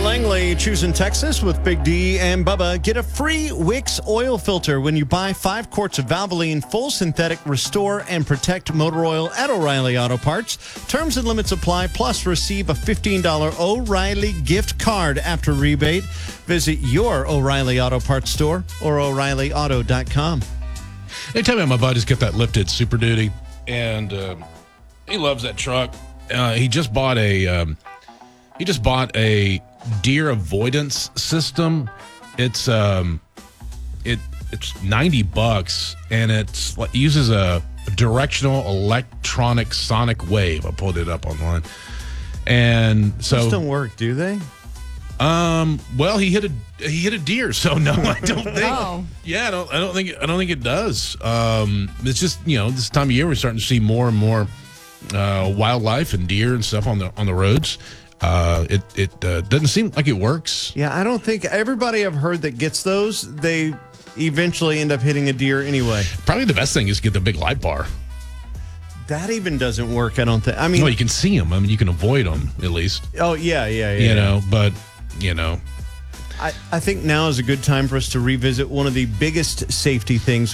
Langley, choosing Texas with Big D and Bubba. Get a free Wix oil filter when you buy 5 quarts of Valvoline Full Synthetic Restore and Protect Motor Oil at O'Reilly Auto Parts. Terms and limits apply, plus receive a $15 O'Reilly gift card after rebate. Visit your O'Reilly Auto Parts store or O'ReillyAuto.com. They tell me my buddy's got that lifted Super Duty, and he loves that truck. He just bought a deer avoidance system. It's $90, and it uses a directional electronic sonic wave. I pulled it up online, and so those don't work, do they? Well, he hit a deer, so no, I don't think. Oh. Yeah, I don't think it does. It's just, this time of year we're starting to see more and more wildlife and deer and stuff on the roads. It doesn't seem like it works. Yeah, I don't think everybody I've heard that gets those, they eventually end up hitting a deer anyway. Probably the best thing is get the big light bar. That even doesn't work, I don't think. I mean, well, you can see them. I mean, you can avoid them at least. Oh, yeah. But I think now is a good time for us to revisit one of the biggest safety things